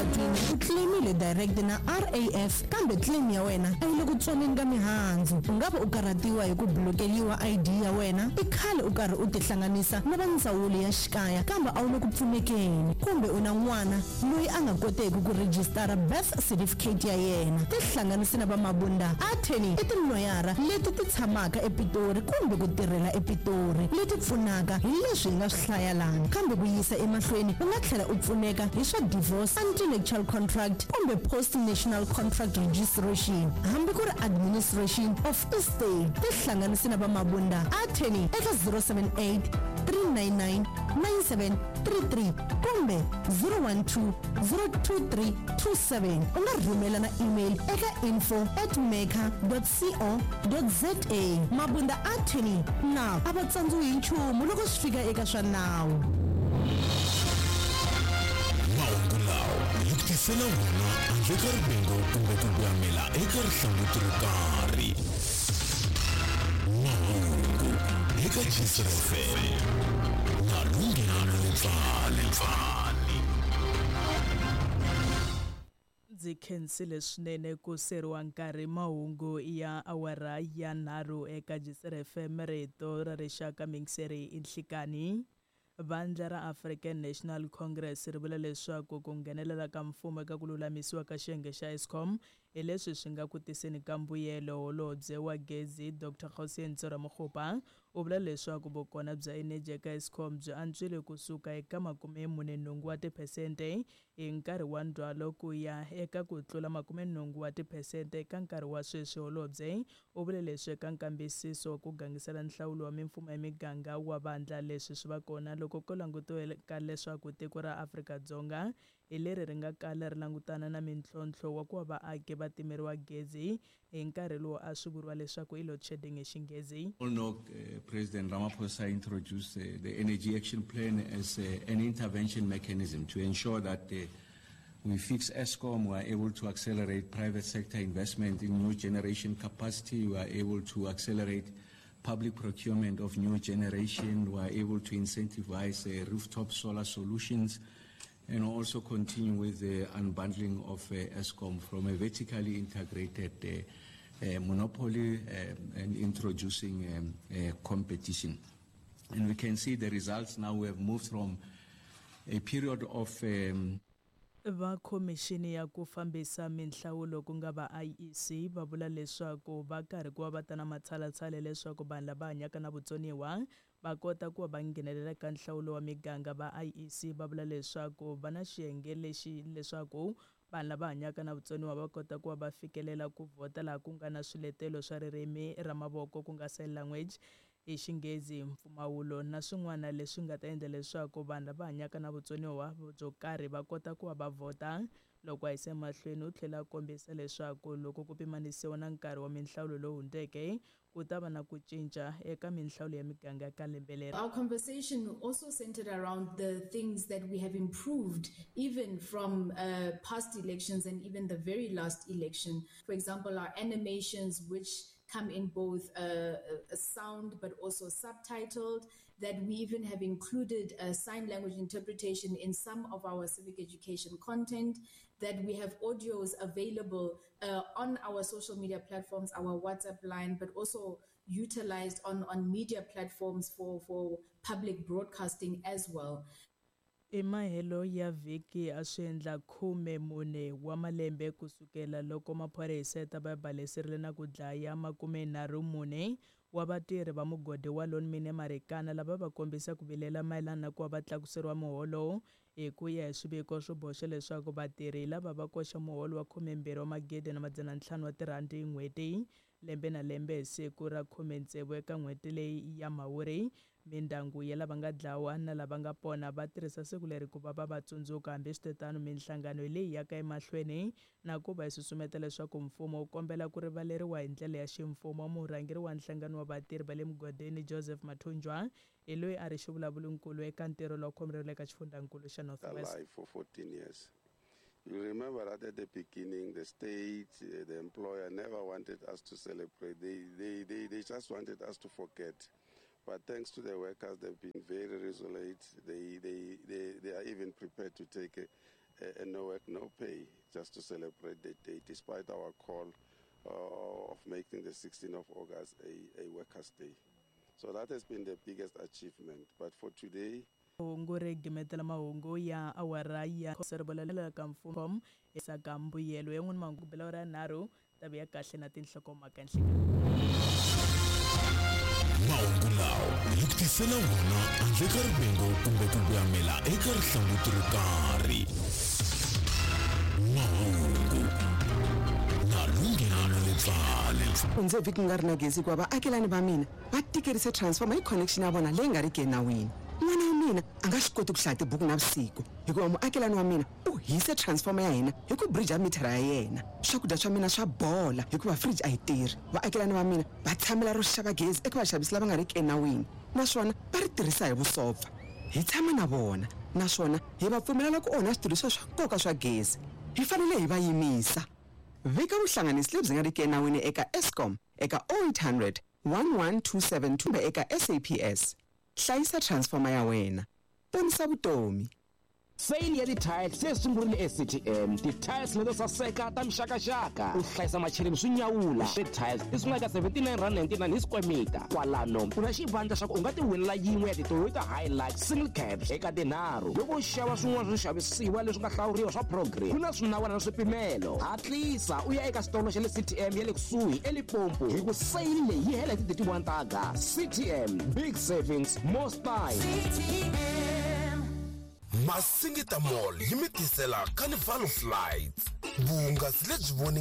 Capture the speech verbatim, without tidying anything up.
emapatwini u claimile direct na R A F kambe claim ya wena a yi le ku tswaleni ka mihandzu u nga va u karhatiwa hi ku blokeliwa I D ya wena i khale u karhi u tihlanganisa na va ndzawulo ya xikaya kambe a wu le ku pfunekeni kumbe u na n'wana loyi a nga koteki ku rejistara birth certificate ya yena tihlanganisi na va mabunda attorney i tinoyara leti ti tshamaka epitori kumbe ku tirhela epitori leti pfunaka hi leswi hi nga swi hlaya lani kambe ku yisa emahlweni u nga tlhela u pfuneka hi swa divorce anti-nuptial contract kumbe post-national contract registration hambi ku ri administration of estate tihlanganisi na va mabunda attorney eka zero seven eight three nine nine nine seven three three kumbe zero one two zero two three two seven u nga rhumela na email eka info at meka dot co dot za mabunda attorney nawu a va tsandziwi hi nchumu loko swi fika eka swa nawu mahungu lawa hi ku tisela wona handle ka ribengo kumbe ku guamela eka rihlangutiro ro karhi mahungu eka J S R F M na Lungheno Mfane Mfane ndzi khensile swinene ku seriwa nkarhi mahungu ya awara ya nharhu eka J S R F M rito ra rixaka mingiseri inhlikani vandla ra African National Congress ri vula leswaku ku nghenelela ka mfumo eka ku lulamisiwa ka xiyenge xa Eskom hi leswi swi nga ku tiseni ka mbuyelo holobye wa gezi Doctor Hossein Ramokgopa u vula leswaku vukona bya energy eka Eskom byi antswile kusuka eka makume mune nhungu wa tiphesente hi nkarhi wa ndzhwalo ku ya eka ku tlula makume nhungu wa tiphesente eka nkarhi wa sweswi holobye u vule leswi eka nkambisiso ku gangisela nhlawulo wa mimfumo ya miganga wa vandla leswi swi va kona loko ko langutiwa ka leswaku tiko ra Afrika-Dzonga hi leri ri nga kala ri langutana na mintlhontlho wa ku va vaaki va timeriwa gezi hi nkarhi lowu a swi vuriwa leswaku i load shedding hi xinghezi. All know uh, President Ramaphosa introduced uh, the Energy Action Plan as uh, an intervention mechanism to ensure that uh, we fix Eskom, we are able to accelerate private sector investment in new generation capacity, we are able to accelerate public procurement of new generation, we are able to incentivize uh, rooftop solar solutions, and also continue with the unbundling of uh, Eskom from a vertically integrated uh, uh, monopoly uh, and introducing um, uh, competition. And we can see the results now. We have moved from a period of um, va khomixini ya ku fambisa minhlawulo ku nga va I E C va vula leswaku va karhi ku va va ta na matshalatshala leswaku vanhu lava hanyaka na vutsoniwa va kota ku va va nghenelela ka nhlawulo wa miganga va I E C va vula leswaku va na xiyenge lexi leswaku vanhu lava hanyaka na vutsoniwa va kota ku va va fikelela ku vhota laha ku nga na swiletelo swa ririmi ra mavoko ku nga sign language hi xinghezi mpfumawulo na swin'wana leswi nga ta endla leswaku vanhu lava hanyaka na vutsoniwa byo karhi va kota ku va va vhota loko a yise mahlweni u tlhela kombisa leswaku loko ku pimanisiwa na nkarhi wa minhlawulo lowu hundzeke ku ta va na ku cinca eka minhlawulo ya miganga ka lembe leri. Our conversation also centered around the things that we have improved even from uh, past elections and even the very last election. For example, our animations, which come in both uh, a sound but also subtitled, that we even have included a sign language interpretation in some of our civic education content, that we have audios available uh, on our social media platforms, our WhatsApp line, but also utilized on, on media platforms for, for public broadcasting as well. I mahelo ya vhiki a swi endla khume mune wa malembe kusukela loko maphorisa ta va balesirile na ku dlaya makume nharhu mune wa vatirhi va mugodi wa Lone Mine Marikana lava va kombisa ku vilela mayelana na ku va va tlakuseriwa muholo hi ku ya hi swiviko swo boxa leswaku vatirhi lava va koxa muholo wa khume mbirhi wa magidi na madzana ntlhanu wa tirhandi hi n'hweti lembe na lembe hi siku ra khume ntsevu eka n'hweti leyi ya Mhawuri. Mindyangu ya lava nga dlawa na lava nga pona va tirhisa siku leri ku va va va tsundzuka hambi switetano minhlangano leyi yaka emahlweni na ku va hi susumeta leswaku mfumo wu kombela ku rivaleriwa hi ndlela ya ximfumo. Murhangeri wa nhlangano wa vatirhi va le mugodini Joseph Mathunjwa hi loyi a ri xivulavulonkulu eka ntirho lowu khomerele ka xifundankulu xa North West. Alive for fourteen years. You remember that at the beginning, the state, uh, the employer never wanted us to celebrate. They, they, they, they just wanted us to forget. But thanks to the workers, they've been very resolute. They, they, they, they are even prepared to take a, a, a no work, no pay, just to celebrate the day, despite our call uh, of making the sixteenth of August a, a workers' day. So that has been the biggest achievement. But for today, hungu ri gimetela mahungu ya awara ya serbolela ka mfumo esa ka mbuyelo ya n'wini mahungu bela ra nharhu tavi ya kahle na tinhlokomhaka mahungu lawa hi ku tisela wona handle ka rivengo kumbe ku kuyamela eka rihlangutiro ro karhi mahungu na lunghena le pfale kunze viki nga ri na gezi kwa vaakelani va mina va tikerise transformer hi connection ya vona leyi nga ri ke nawini n'wana wa mina a nga swi koti ku hlaya tibuku navusiku hikuva muakelani wa mina u hise transformer ya hina hi ku bridge ya mithara ya yena swakudya swa mina swa bola hikuva fridge a yi tirhi vaakelani va mina va tshamela ro xava gezi eka vaxavisi lava nga ri ke nawini naswona va ri tirhisa hi vusopfa hi tshama na vona naswona hi va pfumelela ku onha switirhisiwa swa nkoka swa gezi hi fanele hi va yimisa vika vuhlanganisi lebyi nga ri ke nawini eka Eskom eka zero eight hundred, one one two seven two eka S A P S hlayisa transformer ya wena ponisa vutomi. Sale ya ti-tiles se sungurile e-C T M. Ti-tiles leto saseka ta mixakaxaka u hlayisa macheleni swi nyawula. Ti-tiles ti sungula eka seventy-nine rand ninety-nine hi square meter. Kwalano u na xivandla xa ku u nga ti winela yin'we ya ti-Toyota Hilux single cabs eka tinharhu. Loko u xava swin'wana swa swixavisiwa leswi nga hlawuriwa swa Progress ku na swinawana na swipimelo. Hatlisa u ya eka xitolo xa le C T M ya le kusuhi eLimpopo hi ku sale leyi yi hela hi ti thirty-one ta August. C T M, big savings, more style. Masingita Mall yi mi tisela Carnival Flights. Vuhungasi lebyi voni